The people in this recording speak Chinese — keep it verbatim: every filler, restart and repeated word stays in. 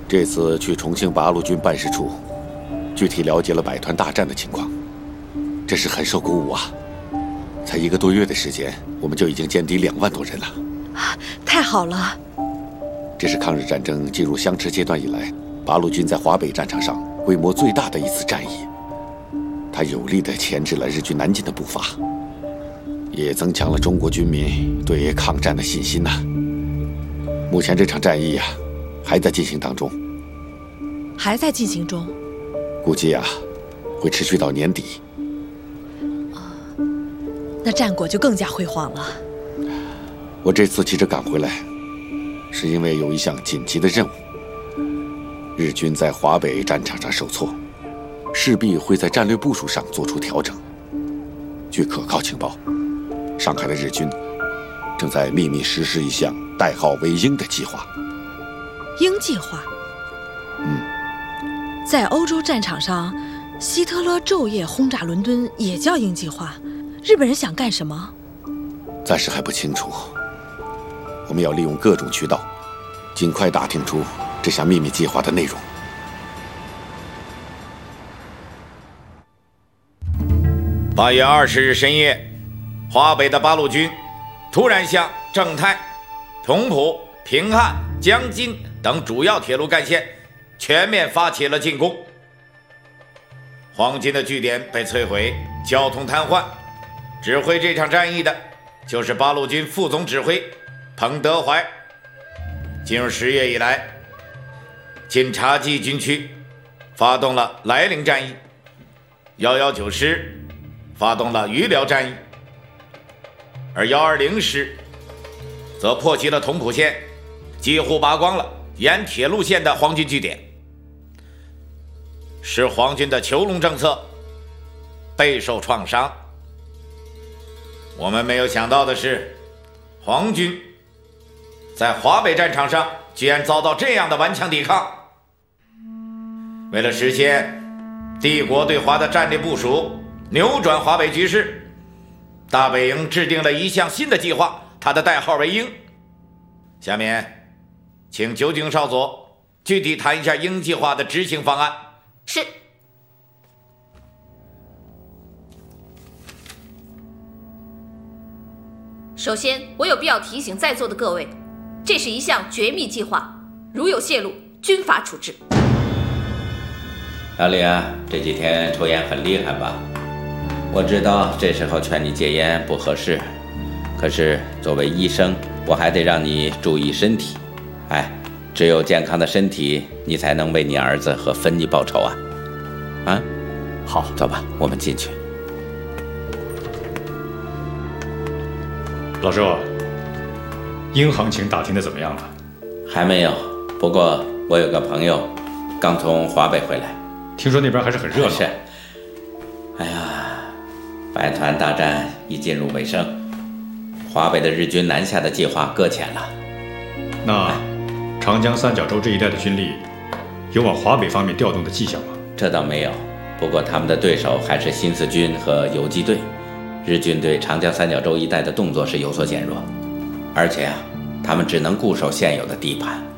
这次去重庆八路军办事处，具体了解了百团大战的情况，真是很受鼓舞啊！才一个多月的时间，我们就已经歼敌两万多人了。 啊，太好了！ 这是抗日战争进入相持阶段以来，八路军在华北战场上规模最大的一次战役。它有力地钳制了日军南进的步伐，也增强了中国军民对抗战的信心呐、啊。目前这场战役呀、啊，还在进行当中。 还在进行中？ 估计啊，会持续到年底。 那战果就更加辉煌了。 我这次急着赶回来，是因为有一项紧急的任务。日军在华北战场上受挫，势必会在战略部署上做出调整。据可靠情报，上海的日军正在秘密实施一项代号为“鹰”的计划。 鹰计划？ 嗯， 在欧洲战场上，希特勒昼夜轰炸伦敦也叫鹰计划。日本人想干什么？ 暂时还不清楚。我们要利用各种渠道，尽快打听出这项秘密计划的内容。 八月二十日深夜，华北的八路军突然向正太、同蒲、平汉、江津等主要铁路干线全面发起了进攻。黄金的据点被摧毁，交通瘫痪。指挥这场战役的就是八路军副总指挥彭德怀。进入十月以来，晋察冀军区发动了莱陵战役，一一九师发动了余辽战役，而一二零师则破击了同蒲线，几乎拔光了沿铁路线的黄军据点，使皇军的囚笼政策备受创伤。我们没有想到的是，皇军在华北战场上居然遭到这样的顽强抵抗。为了实现帝国对华的战略部署，扭转华北局势，大本营制定了一项新的计划，它的代号为“鹰”。下面请酒井少佐具体谈一下鹰计划的执行方案。 是。首先，我有必要提醒在座的各位，这是一项绝密计划，如有泄露，军法处置。 老李啊，这几天抽烟很厉害吧？我知道这时候劝你戒烟不合适，可是作为医生，我还得让你注意身体。哎，只有健康的身体，你才能为你儿子和芬妮报仇啊！啊， 好， 走吧，我们进去。 老周，鹰行情打听的怎么样了？ 还没有，不过我有个朋友刚从华北回来， 听说那边还是很热闹。 是。哎呀，百团大战已进入尾声，华北的日军南下的计划搁浅了。 那长江三角洲这一带的军力有往华北方面调动的迹象吗？ 这倒没有，不过他们的对手还是新四军和游击队。日军对长江三角洲一带的动作是有所减弱，而且啊，他们只能固守现有的地盘。